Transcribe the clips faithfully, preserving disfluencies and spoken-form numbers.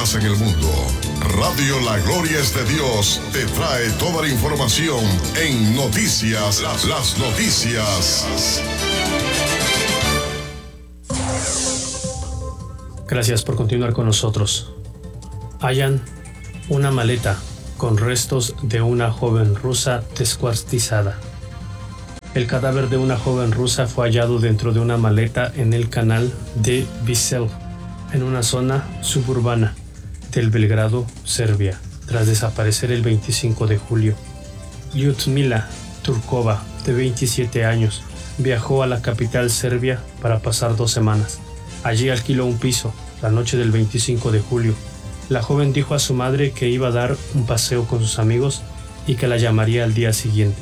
pasa en el mundo. Radio La Gloria es de Dios te trae toda la información en Noticias, las, las noticias. Gracias por continuar con nosotros. Hallan una maleta con restos de una joven rusa descuartizada. El cadáver de una joven rusa fue hallado dentro de una maleta en el canal de Visel, en una zona suburbana del Belgrado, Serbia, tras desaparecer el veinticinco de julio. Lyudmila Turkova, de veintisiete años, viajó a la capital serbia para pasar dos semanas. Allí alquiló un piso la noche del veinticinco de julio. La joven dijo a su madre que iba a dar un paseo con sus amigos y que la llamaría al día siguiente.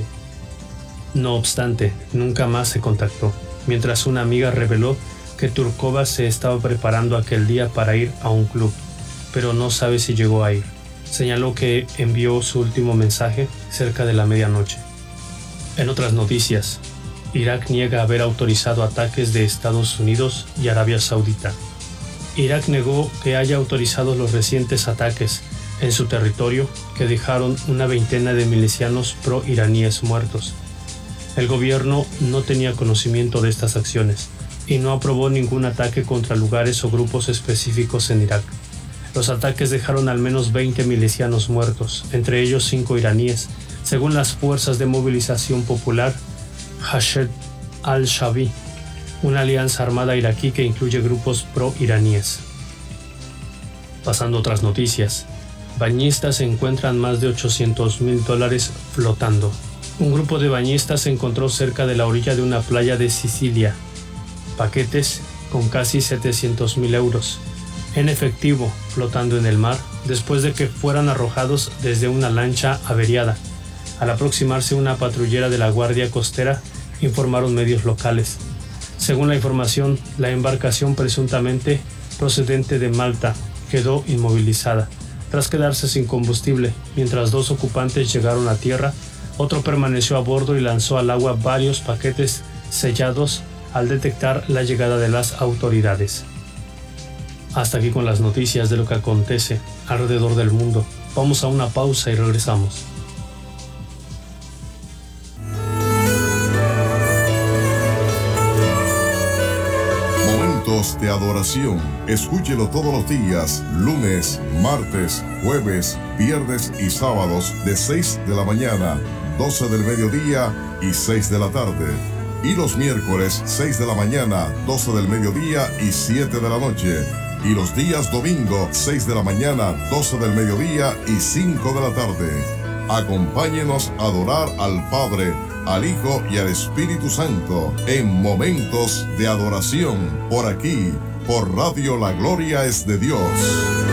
No obstante, nunca más se contactó, mientras una amiga reveló que Turkova se estaba preparando aquel día para ir a un club, pero no sabe si llegó a ir. Señaló que envió su último mensaje cerca de la medianoche. En otras noticias, Irak niega haber autorizado ataques de Estados Unidos y Arabia Saudita. Irak negó que haya autorizado los recientes ataques en su territorio que dejaron una veintena de milicianos pro-iraníes muertos. El gobierno no tenía conocimiento de estas acciones y no aprobó ningún ataque contra lugares o grupos específicos en Irak. Los ataques dejaron al menos veinte milicianos muertos, entre ellos cinco iraníes, según las fuerzas de movilización popular Hashed al-Shabi, una alianza armada iraquí que incluye grupos pro-iraníes. Pasando a otras noticias, bañistas encuentran más de ochocientos mil dólares flotando. Un grupo de bañistas se encontró cerca de la orilla de una playa de Sicilia paquetes con casi setecientos mil euros en efectivo flotando en el mar después de que fueran arrojados desde una lancha averiada. Al aproximarse una patrullera de la Guardia Costera, informaron medios locales. Según la información, la embarcación presuntamente procedente de Malta quedó inmovilizada tras quedarse sin combustible. Mientras dos ocupantes llegaron a tierra, otro permaneció a bordo y lanzó al agua varios paquetes sellados al detectar la llegada de las autoridades. Hasta aquí con las noticias de lo que acontece alrededor del mundo. Vamos a una pausa y regresamos. Momentos de adoración. Escúchelo todos los días, lunes, martes, jueves, viernes y sábados de seis de la mañana, doce del mediodía y seis de la tarde. Y los miércoles seis de la mañana, doce del mediodía y siete de la noche. Y los días domingo seis de la mañana, doce del mediodía y cinco de la tarde. Acompáñenos a adorar al Padre, al Hijo y al Espíritu Santo en momentos de adoración por aquí, por Radio La Gloria es de Dios.